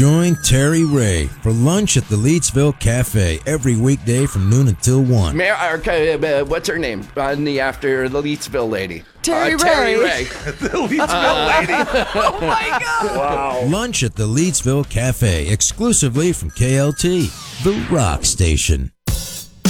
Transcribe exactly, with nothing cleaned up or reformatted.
Join Terry Ray for lunch at the Leetsville Cafe every weekday from noon until one. Mayor, okay, uh, what's her name? On the after the Leetsville lady. Terry uh, Terry Ray. Ray. The Leetsville lady. Oh my God! Wow. Lunch at the Leetsville Cafe exclusively from K L T, the rock station.